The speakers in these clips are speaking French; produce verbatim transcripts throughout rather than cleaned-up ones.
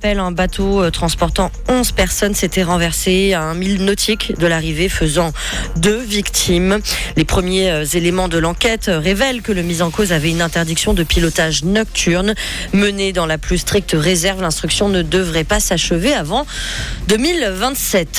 rappel, un bateau transportant onze personnes s'était renversé à un mille nautique de l'arrivée, faisant deux victimes. Les premiers éléments de l'enquête révèlent que le mis en cause avait une interdiction de pilotage nocturne. Menée dans la plus stricte réserve, l'instruction ne devrait pas s'achever avant deux mille vingt-sept.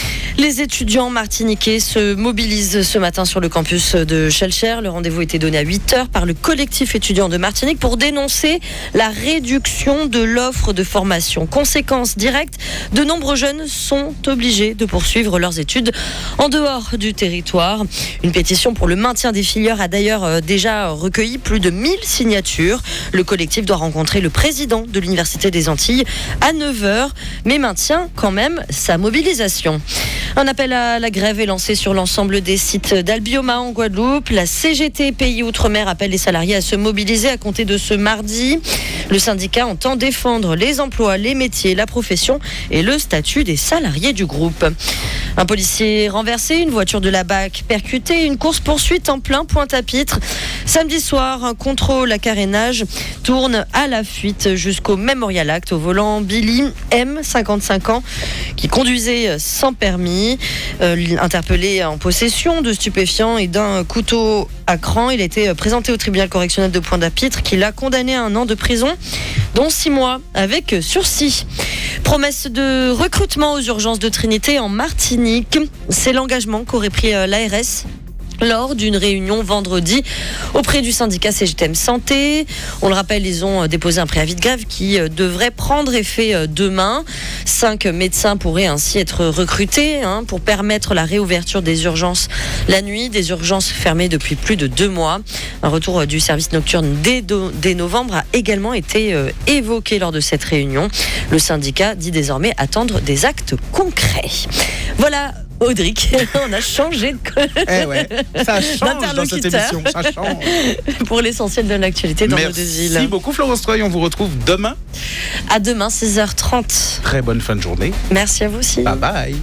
Les étudiants martiniquais se mobilisent ce matin sur le campus de Schœlcher. Le rendez-vous était donné à huit heures par le collectif étudiant de Martinique pour dénoncer la réduction de l'offre de formation. Conséquence directe, de nombreux jeunes sont obligés de poursuivre leurs études en dehors du territoire. Une pétition pour le maintien des filières a d'ailleurs déjà recueilli plus de mille signatures. Le collectif doit rencontrer le président de l'Université des Antilles à neuf heures, mais maintient quand même sa mobilisation. Un appel à la grève est lancé sur l'ensemble des sites d'Albioma en Guadeloupe. La C G T Pays Outre-mer appelle les salariés à se mobiliser à compter de ce mardi. Le syndicat entend défendre les emplois, les métiers, la profession et le statut des salariés du groupe. Un policier renversé, une voiture de la B A C percutée, une course-poursuite en plein Pointe-à-Pitre. Samedi soir, un contrôle à carénage tourne à la fuite jusqu'au Memorial Act. Au volant, Billy M, cinquante-cinq ans, qui conduisait sans permis, euh, interpellé en possession de stupéfiants et d'un couteau à cran. Il a été présenté au tribunal correctionnel de Pointe-à-Pitre qui l'a condamné à un an de prison, dont six mois avec sursis. Promesse de recrutement aux urgences de Trinité en Martinique. C'est l'engagement qu'aurait pris l'A R S lors d'une réunion vendredi auprès du syndicat C G T M Santé. On le rappelle, ils ont déposé un préavis de grève qui devrait prendre effet demain. Cinq médecins pourraient ainsi être recrutés hein, pour permettre la réouverture des urgences la nuit, des urgences fermées depuis plus de deux mois. Un retour du service nocturne dès, do- dès novembre a également été euh, évoqué lors de cette réunion. Le syndicat dit désormais attendre des actes concrets. Voilà. Audric, on a changé de eh ouais, ça change dans cette émission, ça change. Pour l'essentiel de l'actualité dans nos deux îles. Merci beaucoup Florence Troy, on vous retrouve demain. À demain, seize heures trente. Très bonne fin de journée. Merci à vous aussi. Bye bye.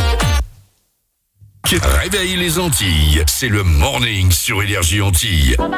Réveille les Antilles, c'est le morning sur Énergie Antilles.